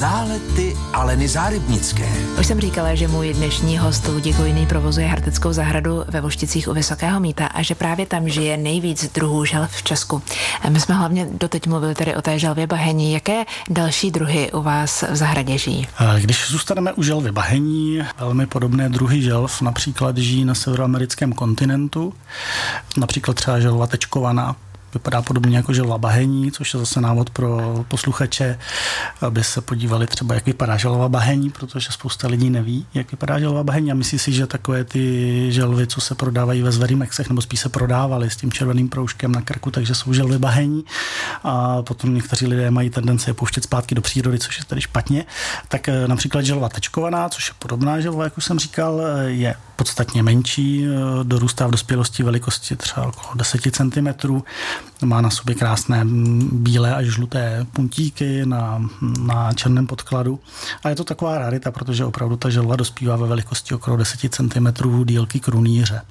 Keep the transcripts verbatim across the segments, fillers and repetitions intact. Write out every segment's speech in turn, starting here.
Zálety Aleny Zárybnické. Už jsem říkala, že můj dnešní host Luděk provozuje Hrdeckou zahradu ve Vošticích u Vysokého Mýta a že právě tam žije nejvíc druhů želv v Česku. My jsme hlavně doteď mluvili tady o té želvě bahení. Jaké další druhy u vás v zahradě žijí? Když zůstaneme u želvy bahení, velmi podobné druhy želv například žijí na severoamerickém kontinentu, například třeba želva tečkovaná. Vypadá podobně jako želva bahení, což je zase návod pro posluchače, aby se podívali třeba, jak vypadá želva bahení, protože spousta lidí neví, jak vypadá želva bahení a myslí si, že takové ty želvy, co se prodávají ve Zverimexech, nebo spíš se prodávaly s tím červeným proužkem na krku, takže jsou želvy bahení a potom někteří lidé mají tendenci je pouštět zpátky do přírody, což je tedy špatně. Tak například želva tečkovaná, což je podobná želva, jak už jsem říkal, je podstatně menší, dorůstá v dospělosti velikosti třeba okolo deset centimetrů, má na sobě krásné bílé až žluté puntíky na, na černém podkladu a je to taková rarita, protože opravdu ta želva dospívá ve velikosti okolo deset centimetrů délky krunýře.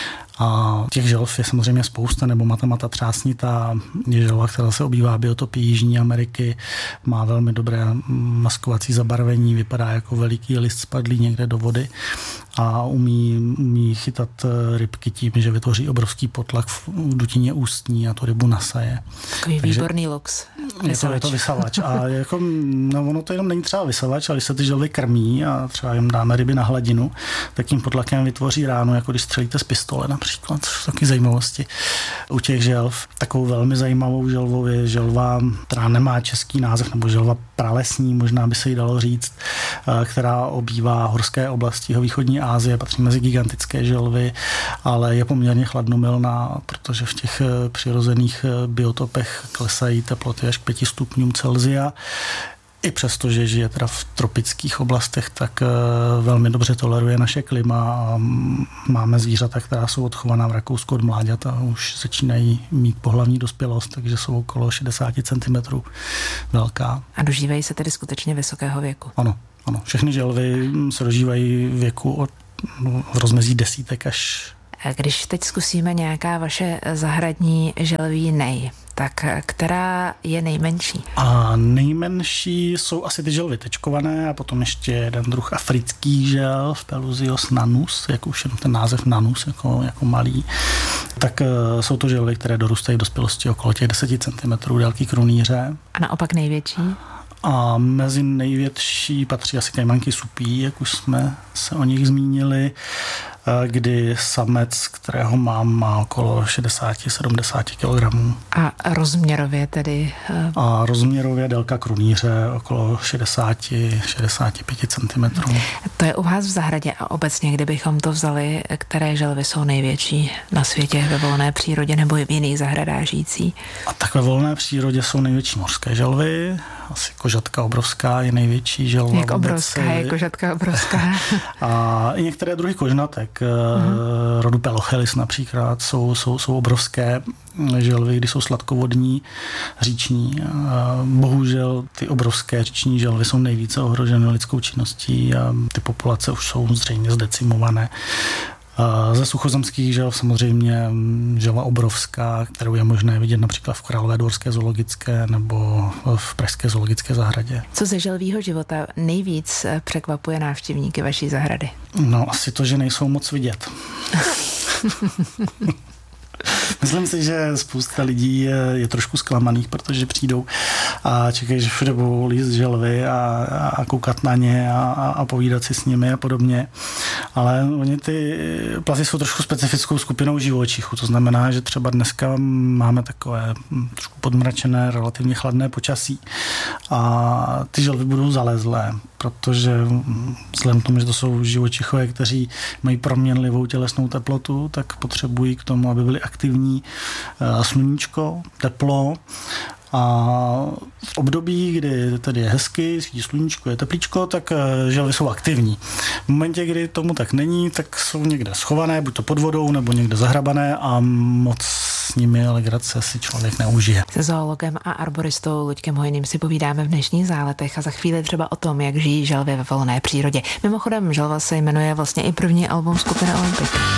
A těch želv je samozřejmě spousta, nebo matamata třásnitá je želva, která se obývá biotopy Jižní Ameriky, má velmi dobré maskovací zabarvení, vypadá jako veliký list spadlý někde do vody a umí, umí chytat rybky tím, že vytvoří obrovský potlak v dutině ústní a tu rybu nasaje. Takový Takže výborný lux. Je to, je to vysavač. A jako, no, ono to jenom není třeba vysavač, ale když se ty želvy krmí a třeba jim dáme ryby na hladinu, tak tím potlakem vytvoří ránu, jako když střelíte z pistole například. Taky zajímavosti u těch želv. Takovou velmi zajímavou želvou je želva, která nemá český název, nebo želva pralesní, možná by se jí dalo říct, která obývá horské oblasti východní Asie, patří mezi gigantické želvy, ale je poměrně chladnomilná, protože v těch přirozených biotopech klesají teploty až k pěti stupňům Celsia. I přesto, že žije teda v tropických oblastech, tak velmi dobře toleruje naše klima a máme zvířata, která jsou odchovaná v Rakousku od mláďat a už začínají mít pohlavní dospělost, takže jsou okolo šedesát centimetrů velká. A dožívají se tedy skutečně vysokého věku? Ano, ano. Všechny želvy se dožívají věku od no, v rozmezí desítek až... Když teď zkusíme nějaká vaše zahradní želví nej, tak která je nejmenší? A nejmenší jsou asi ty želvy tečkované a potom ještě jeden druh africký želv, Pelusios nanus, jak už jenom ten název nanus, jako, jako malý. Tak uh, jsou to želvy, které dorůstají v dospělosti okolo těch deset centimetrů délky krunýře. A naopak největší? A mezi největší patří asi kajmanky supí, jak už jsme se o nich zmínili, kdy samec, kterého mám, má okolo šedesát až sedmdesát kilogramů. A rozměrově tedy? A rozměrově délka krunýře okolo šedesát až šedesát pět centimetrů. To je u vás v zahradě a obecně, kdybychom to vzali, které želvy jsou největší na světě ve volné přírodě nebo v jiných zahradách žijící? A tak ve volné přírodě jsou největší mořské želvy, asi kožatka obrovská je největší želva. Jak obrovská je kožatka obrovská? A i některé druhy kožnatek, uh-huh. rodu Pelochelis například, jsou, jsou, jsou obrovské želvy, kdy jsou sladkovodní, říční. Bohužel ty obrovské říční želvy jsou nejvíce ohroženy lidskou činností a ty populace už jsou zřejmě zdecimované. Ze suchozemských želv samozřejmě želva obrovská, kterou je možné vidět například v Královédvorské zoologické nebo v pražské zoologické zahradě. Co ze želvího života nejvíc překvapuje návštěvníky vaší zahrady? No, asi to, že nejsou moc vidět. Myslím si, že spousta lidí je, je trošku zklamaných, protože přijdou a čekají, že všude budou líst želvy a, a koukat na ně a, a povídat si s nimi a podobně. Ale oni ty plavci jsou trošku specifickou skupinou živočichů. To znamená, že třeba dneska máme takové trošku podmračené, relativně chladné počasí a ty želvy budou zalezlé, protože vzhledem k tomu, že to jsou živočichové, kteří mají proměnlivou tělesnou teplotu, tak potřebují k tomu, aby byli aktivní, sluníčko, teplo. A v období, kdy tady je hezky, svítí sluníčko, je teplíčko, tak želvy jsou aktivní. V momentě, kdy tomu tak není, tak jsou někde schované, buď to pod vodou, nebo někde zahrabané a moc s nimi legrace si člověk neužije. Se zoologem a arboristou Luďkem Hojným si povídáme v dnešních záletech a za chvíli třeba o tom, jak žijí želvy ve volné přírodě. Mimochodem, želva se jmenuje vlastně i první album skupiny Olympik.